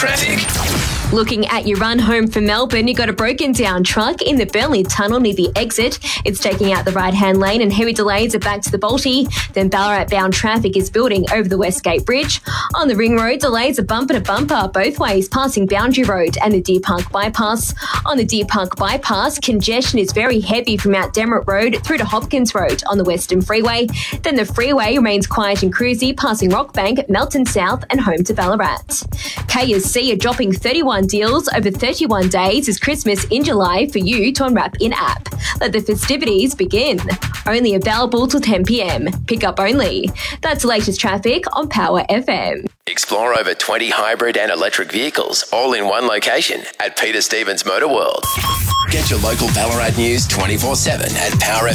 traffic. Looking at your run home from Melbourne, you got a broken down truck in the Burnley Tunnel near the exit. It's taking out the right-hand lane and heavy delays are back to the Balti. Then Ballarat-bound traffic is building over the Westgate Bridge. On the Ring Road, delays are bumper to bumper both ways passing Boundary Road and the Deer Park Bypass. On the Deer Park Bypass, congestion is very heavy from Mount Demeritt Road through to Hopkins Road on the Western Freeway. Then the freeway remains quiet and cruisy passing Rockbank, Melton South and home to Ballarat. KSC are dropping 31 deals over 31 days as Christmas in July for you to unwrap in-app. Let the festivities begin. Only available till 10 p.m. Pick up only. That's the latest traffic on Power FM. Explore over 20 hybrid and electric vehicles, all in one location at Peter Stevens Motor World. Get your local Ballarat news 24/7 at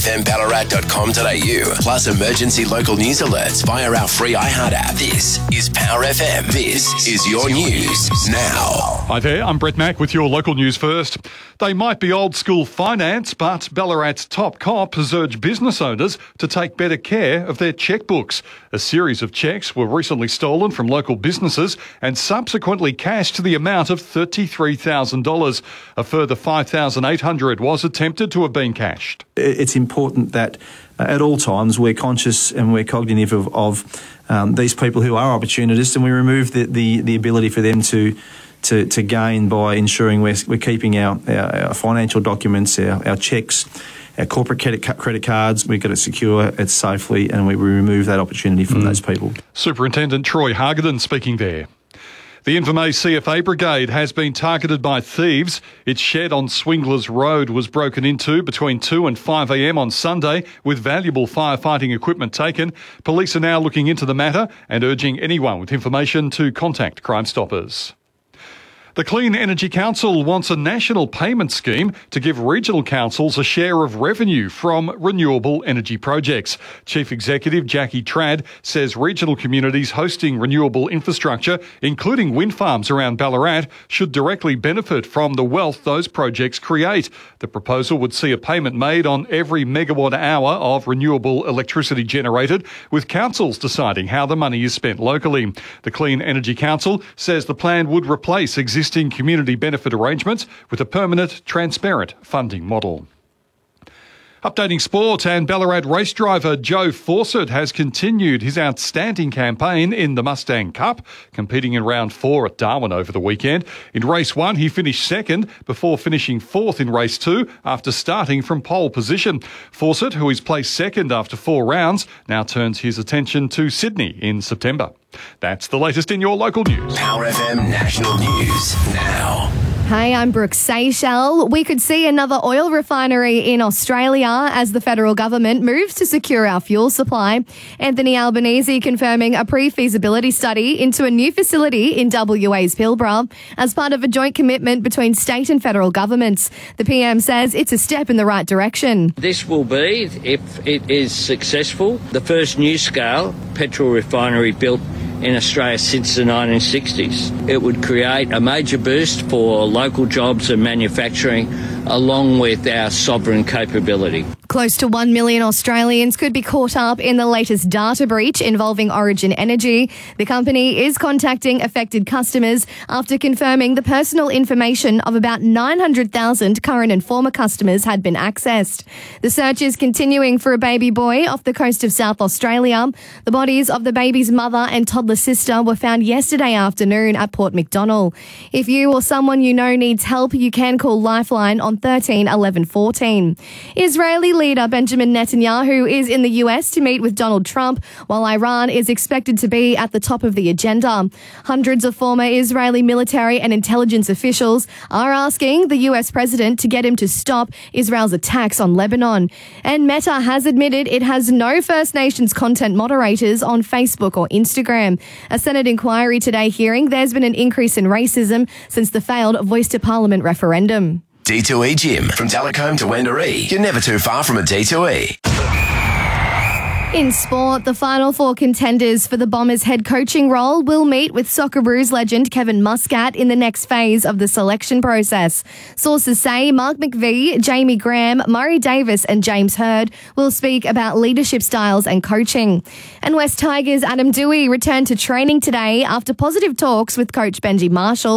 powerfmballarat.com.au. Plus emergency local news alerts via our free iHeart app. This is Power FM. This is your news now. Hi there, I'm Brett Mack with your local news first. They might be old school finance, but Ballarat's top cop has urged business owners to take better care of their checkbooks. A series of cheques were recently stolen from local businesses and subsequently cashed to the amount of $33,000. A further $5,800 was attempted to have been cashed. It's important that at all times we're conscious and we're cognitive of these people who are opportunists, and we remove the ability for them to gain by ensuring we're keeping our financial documents, our cheques, our corporate credit cards. We've got to secure it safely, and we remove that opportunity from those people. Superintendent Troy Hargaden speaking there. The Invermays CFA Brigade has been targeted by thieves. Its shed on Swinglers Road was broken into between 2 and 5 a.m. on Sunday with valuable firefighting equipment taken. Police are now looking into the matter and urging anyone with information to contact Crime Stoppers. The Clean Energy Council wants a national payment scheme to give regional councils a share of revenue from renewable energy projects. Chief Executive Jackie Trad says regional communities hosting renewable infrastructure, including wind farms around Ballarat, should directly benefit from the wealth those projects create. The proposal would see a payment made on every megawatt hour of renewable electricity generated, with councils deciding how the money is spent locally. The Clean Energy Council says the plan would replace existing community benefit arrangements with a permanent, transparent funding model. Updating sport, and Ballarat race driver Joe Fawcett has continued his outstanding campaign in the Mustang Cup, competing in round 4 at Darwin over the weekend. In race 1, he finished second before finishing 4th in race 2 after starting from pole position. Fawcett, who is placed second after 4 rounds, now turns his attention to Sydney in September. That's the latest in your local news. Power FM National News now. Hey, I'm Brooke Seychelles. We could see another oil refinery in Australia as the federal government moves to secure our fuel supply. Anthony Albanese confirming a pre-feasibility study into a new facility in WA's Pilbara as part of a joint commitment between state and federal governments. The PM says it's a step in the right direction. This will be, if it is successful, the first new-scale petrol refinery built in Australia since the 1960s. It would create a major boost for local jobs and manufacturing, along with our sovereign capability. Close to 1 million Australians could be caught up in the latest data breach involving Origin Energy. The company is contacting affected customers after confirming the personal information of about 900,000 current and former customers had been accessed. The search is continuing for a baby boy off the coast of South Australia. The bodies of the baby's mother and toddler sister were found yesterday afternoon at Port MacDonnell. If you or someone you know needs help, you can call Lifeline on 13 11 14. Israeli leader Benjamin Netanyahu is in the US to meet with Donald Trump, while Iran is expected to be at the top of the agenda. Hundreds of former Israeli military and intelligence officials are asking the US president to get him to stop Israel's attacks on Lebanon. And Meta has admitted it has no First Nations content moderators on Facebook or Instagram. A Senate inquiry today hearing there's been an increase in racism since the failed Voice to Parliament referendum. D2E Gym. From Telecombe to Wendouree, you're never too far from a D2E. In sport, the final 4 contenders for the Bombers head coaching role will meet with Socceroos legend Kevin Muscat in the next phase of the selection process. Sources say Mark McVie, Jamie Graham, Murray Davis and James Hird will speak about leadership styles and coaching. And West Tigers' Adam Dewey returned to training today after positive talks with coach Benji Marshall.